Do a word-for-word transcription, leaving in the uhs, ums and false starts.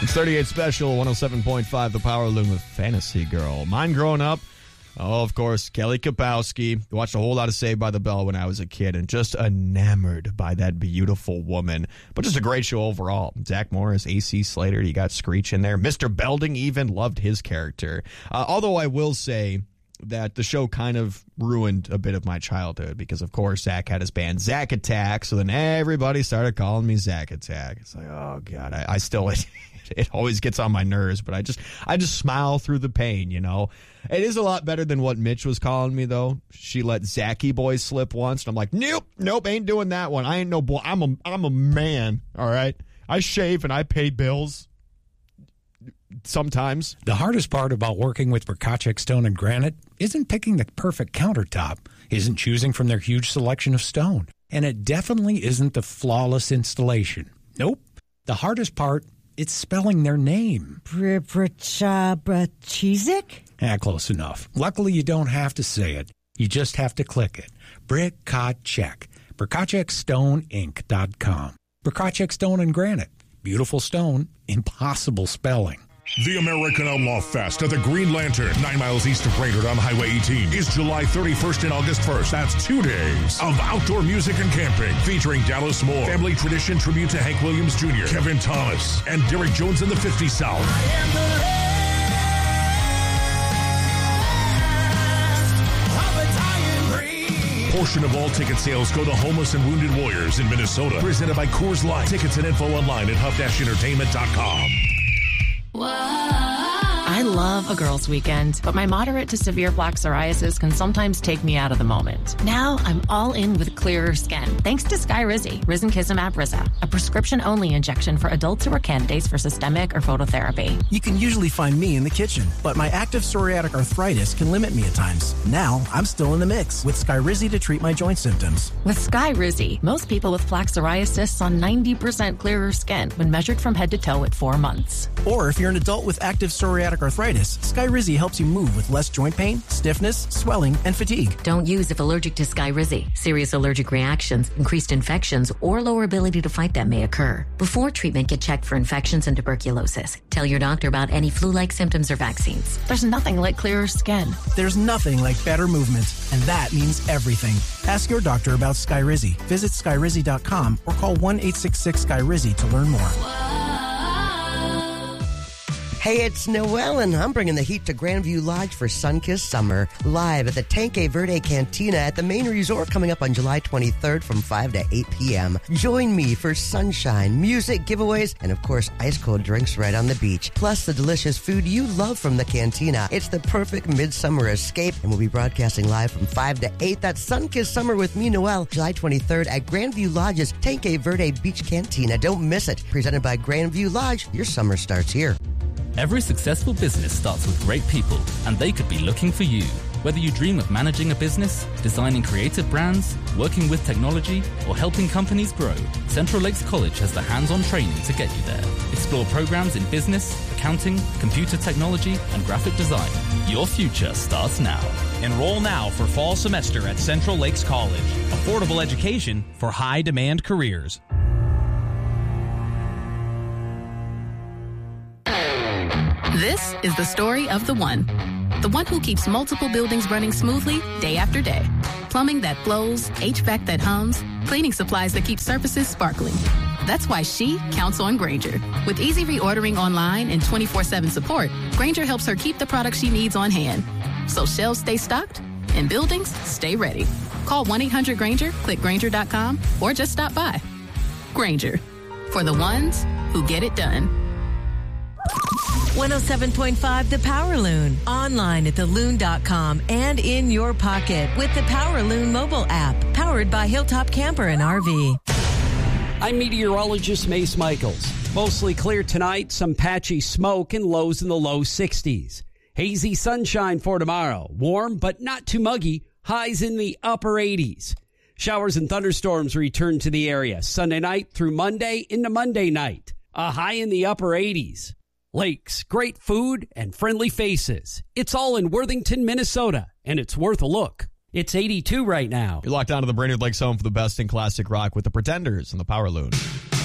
It's thirty-eight Special, one oh seven point five, The Power Loom with Fantasy Girl. Mine growing up, oh, of course, Kelly Kapowski. Watched a whole lot of Saved by the Bell when I was a kid and just enamored by that beautiful woman. But just a great show overall. Zach Morris, A C Slater, you got Screech in there. Mister Belding even loved his character. Uh, although I will say that the show kind of ruined a bit of my childhood because, of course, Zach had his band Zack Attack, so then everybody started calling me Zack Attack. It's like, oh, God, I, I still... It, it always gets on my nerves, but I just I just smile through the pain, you know? It is a lot better than what Mitch was calling me, though. She let Zachy Boy slip once, and I'm like, nope, nope, ain't doing that one. I ain't no boy. I'm a, I'm a man, all right? I shave and I pay bills. Sometimes. The hardest part about working with Bracacek Stone and Granite isn't picking the perfect countertop, isn't choosing from their huge selection of stone, and it definitely isn't the flawless installation. Nope. The hardest part, it's spelling their name. Bracacek? Ah, close enough. Luckily, you don't have to say it. You just have to click it. Bracacek. Bracacek Stone Inc dot com. Bracacek Stone and Granite. Beautiful stone, impossible spelling. The American Outlaw Fest at the Green Lantern, nine miles east of Brainerd on Highway eighteen, is July thirty-first and August first. That's two days of outdoor music and camping, featuring Dallas Moore, Family Tradition tribute to Hank Williams Junior, Kevin Thomas, and Derek Jones and the fifty South. Portion of all ticket sales go to homeless and wounded warriors in Minnesota. Presented by Coors Light. Tickets and info online at huff dash entertainment dot com. I love a girls' weekend, but my moderate to severe plaque psoriasis can sometimes take me out of the moment. Now I'm all in with clearer skin, thanks to Skyrizi, Risankizumab Riza, a prescription-only injection for adults who are candidates for systemic or phototherapy. You can usually find me in the kitchen, but my active psoriatic arthritis can limit me at times. Now I'm still in the mix with Skyrizi to treat my joint symptoms. With Skyrizi, most people with plaque psoriasis saw ninety percent clearer skin when measured from head to toe at four months. Or if you're an adult with active psoriatic arthritis, Skyrizi helps you move with less joint pain, stiffness, swelling, and fatigue. Don't use if allergic to Skyrizi. Serious allergic reactions, increased infections, or lower ability to fight them may occur. Before treatment, get checked for infections and tuberculosis. Tell your doctor about any flu-like symptoms or vaccines. There's nothing like clearer skin. There's nothing like better movement, and that means everything. Ask your doctor about Skyrizi. Visit Skyrizi dot com or call one eight six six Skyrizi to learn more. Hey, it's Noelle, and I'm bringing the heat to Grandview Lodge for Sunkissed Summer, live at the Tanque Verde Cantina at the main resort coming up on July twenty-third from five to eight p.m. Join me for sunshine, music, giveaways, and of course, ice-cold drinks right on the beach, plus the delicious food you love from the cantina. It's the perfect midsummer escape, and we'll be broadcasting live from five to eight. That's Sunkissed Summer with me, Noelle, July twenty-third at Grandview Lodge's Tanque Verde Beach Cantina. Don't miss it. Presented by Grandview Lodge, your summer starts here. Every successful business starts with great people, and they could be looking for you. Whether you dream of managing a business, designing creative brands, working with technology, or helping companies grow, Central Lakes College has the hands-on training to get you there. Explore programs in business, accounting, computer technology, and graphic design. Your future starts now. Enroll now for fall semester at Central Lakes College. Affordable education for high-demand careers. This is the story of the one. The one who keeps multiple buildings running smoothly day after day. Plumbing that flows, H V A C that hums, cleaning supplies that keep surfaces sparkling. That's why she counts on Grainger. With easy reordering online and twenty-four seven support, Grainger helps her keep the products she needs on hand. So shelves stay stocked and buildings stay ready. Call one eight hundred Grainger, click Grainger dot com, or just stop by. Grainger, for the ones who get it done. one oh seven point five The Power Loon. Online at the loon dot com and in your pocket with the Power Loon mobile app. Powered by Hilltop Camper and R V. I'm meteorologist Mace Michaels. Mostly clear tonight, some patchy smoke and lows in the low sixties. Hazy sunshine for tomorrow. Warm but not too muggy. Highs in the upper eighties. Showers and thunderstorms return to the area Sunday night through Monday into Monday night. A high in the upper eighties. Lakes, great food, and friendly faces. It's all in Worthington, Minnesota, and it's worth a look. It's eighty-two right now. You're locked onto the Brainerd Lakes home for the best in classic rock with the Pretenders and the Power Loon.